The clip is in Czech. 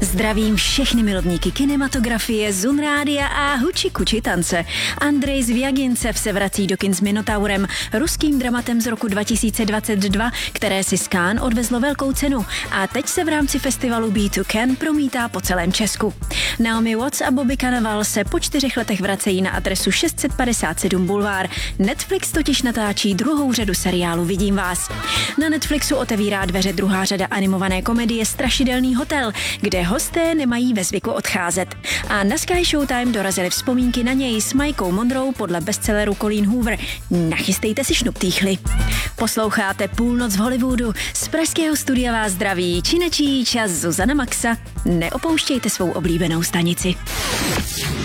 Zdravím všechny milovníky kinematografie, Zun Rádia a Huči Kuči tance. Andrej Zviagincev se vrací do kin s Minotaurem, ruským dramatem z roku 2022, které si z Cannes odvezlo velkou cenu a teď se v rámci festivalu Be to Cannes promítá po celém Česku. Naomi Watts a Bobby Cannavale se po 4 letech vracejí na adresu 657 Boulevard. Netflix totiž natáčí druhou řadu seriálu Vidím vás. Na Netflixu otevírá dveře druhá řada animované komedie Strašidelný hotel, kde hosté nemají ve zvyku odcházet. A na Sky Showtime dorazily vzpomínky na něj s Mikou Monroe podle bestselleru Colleen Hoover. Nachystejte si šnuptýchly. Posloucháte Půlnoc v Hollywoodu. Z pražského studia vás zdraví Činečíč a Zuzana Maxa. Neopouštějte svou oblíbenou stanici.